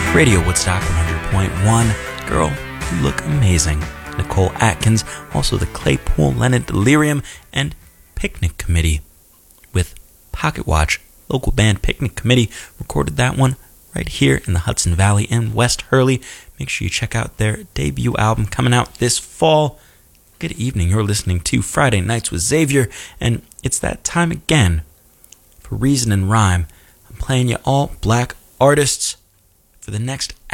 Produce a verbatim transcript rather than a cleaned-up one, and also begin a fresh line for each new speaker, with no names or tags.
Radio Woodstock one hundred point one. Girl, you look amazing. Nicole Atkins, also the Claypool Lennon Delirium, and Picnic Committee with Pocket Watch. Local band Picnic Committee recorded that one right here in the Hudson Valley in West Hurley. Make sure you check out their debut album coming out this fall. Good evening. You're listening to Friday Nights with Xavier, and it's that time again for Reason and Rhyme. I'm playing you all black artists for the next